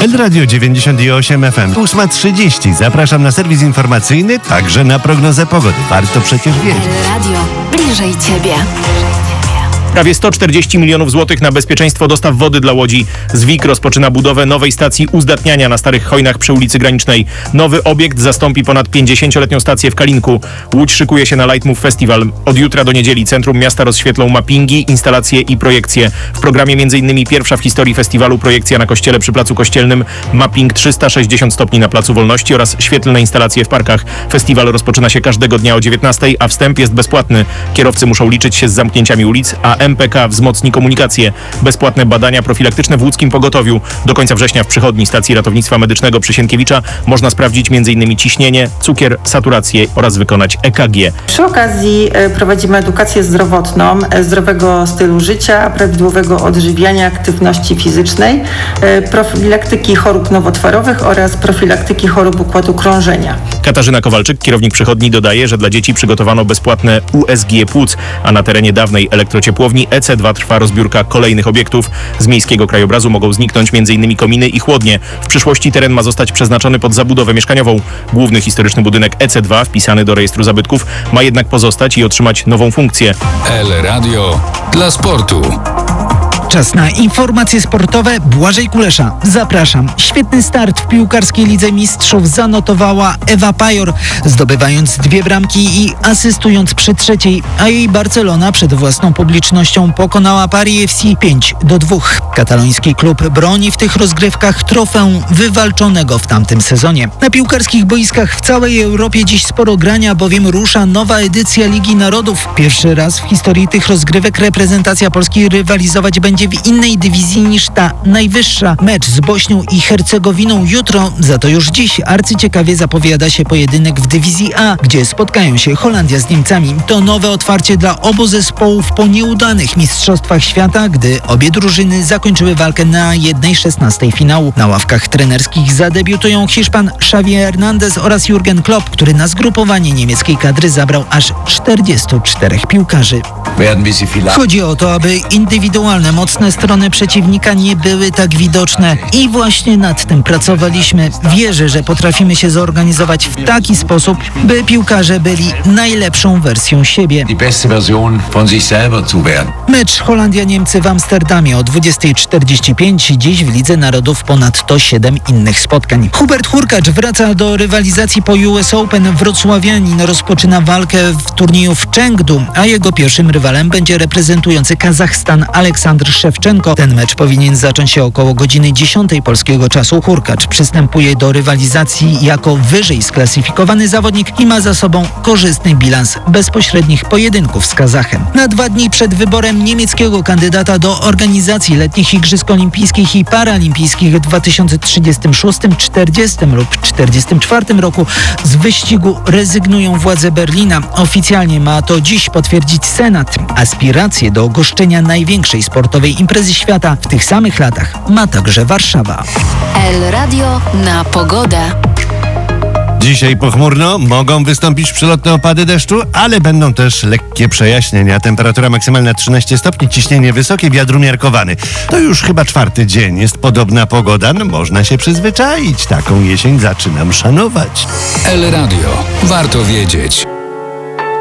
El Radio 98 FM, 8:30. Zapraszam na serwis informacyjny, także na prognozę pogody. Warto przecież wiedzieć. El Radio. Bliżej Ciebie. Prawie 140 milionów złotych na bezpieczeństwo dostaw wody dla Łodzi. Zwik rozpoczyna budowę nowej stacji uzdatniania na Starych Chojnach przy ulicy Granicznej. Nowy obiekt zastąpi ponad 50-letnią stację w Kalinku. Łódź szykuje się na Lightmove Festival. Od jutra do niedzieli centrum miasta rozświetlą mappingi, instalacje i projekcje. W programie m.in. pierwsza w historii festiwalu projekcja na kościele przy Placu Kościelnym, mapping 360 stopni na Placu Wolności oraz świetlne instalacje w parkach. Festiwal rozpoczyna się każdego dnia o 19:00, a wstęp jest bezpłatny. Kierowcy muszą liczyć się z zamknięciami ulic, a MPK wzmocni komunikację. Bezpłatne badania profilaktyczne w łódzkim pogotowiu. Do końca września w przychodni stacji ratownictwa medycznego przy Sienkiewicza można sprawdzić m.in. ciśnienie, cukier, saturację oraz wykonać EKG. Przy okazji prowadzimy edukację zdrowotną, zdrowego stylu życia, prawidłowego odżywiania, aktywności fizycznej, profilaktyki chorób nowotworowych oraz profilaktyki chorób układu krążenia. Katarzyna Kowalczyk, kierownik przychodni, dodaje, że dla dzieci przygotowano bezpłatne USG płuc, a na terenie dawnej elektrociepłowni EC2 trwa rozbiórka kolejnych obiektów. Z miejskiego krajobrazu mogą zniknąć m.in. kominy i chłodnie. W przyszłości teren ma zostać przeznaczony pod zabudowę mieszkaniową. Główny historyczny budynek EC2, wpisany do rejestru zabytków, ma jednak pozostać i otrzymać nową funkcję. El Radio dla sportu. Czas na informacje sportowe. Błażej Kulesza. Zapraszam. Świetny start w piłkarskiej Lidze Mistrzów zanotowała Ewa Pajor, zdobywając 2 bramki i asystując przy trzeciej, a jej Barcelona przed własną publicznością pokonała Paris FC 5-2. Kataloński klub broni w tych rozgrywkach trofeum wywalczonego w tamtym sezonie. Na piłkarskich boiskach w całej Europie dziś sporo grania, bowiem rusza nowa edycja Ligi Narodów. Pierwszy raz w historii tych rozgrywek reprezentacja Polski rywalizować będzie w innej dywizji niż ta najwyższa. Mecz z Bośnią i Hercegowiną jutro, za to już dziś arcyciekawie zapowiada się pojedynek w dywizji A, gdzie spotkają się Holandia z Niemcami. To nowe otwarcie dla obu zespołów po nieudanych mistrzostwach świata, gdy obie drużyny zakończyły walkę na 1/16 finału. Na ławkach trenerskich zadebiutują Hiszpan Xavi Hernandez oraz Jurgen Klopp, który na zgrupowanie niemieckiej kadry zabrał aż 44 piłkarzy. Chodzi o to, aby indywidualne mocne strony przeciwnika nie były tak widoczne i właśnie nad tym pracowaliśmy. Wierzę, że potrafimy się zorganizować w taki sposób, by piłkarze byli najlepszą wersją siebie. Mecz Holandia-Niemcy w Amsterdamie o 20:45. Dziś w Lidze Narodów ponadto 7 innych spotkań. Hubert Hurkacz wraca do rywalizacji po US Open. Wrocławianin rozpoczyna walkę w turnieju w Chengdu, a jego pierwszym rywalem będzie reprezentujący Kazachstan Aleksandr Szewczenko. Ten mecz powinien zacząć się około godziny 10 polskiego czasu. Hurkacz przystępuje do rywalizacji jako wyżej sklasyfikowany zawodnik i ma za sobą korzystny bilans bezpośrednich pojedynków z Kazachem. Na 2 dni przed wyborem niemieckiego kandydata do organizacji letnich Igrzysk Olimpijskich i Paralimpijskich w 2036, 40 lub 44 roku z wyścigu rezygnują władze Berlina. Oficjalnie ma to dziś potwierdzić Senat. Aspiracje do goszczenia największej sportowej imprezy świata w tych samych latach ma także Warszawa. El Radio na pogodę. Dzisiaj pochmurno, mogą wystąpić przelotne opady deszczu, ale będą też lekkie przejaśnienia. Temperatura maksymalna 13 stopni, ciśnienie wysokie, wiatr umiarkowany. To już chyba 4. dzień. Jest podobna pogoda, można się przyzwyczaić. Taką jesień zaczynam szanować. El Radio. Warto wiedzieć.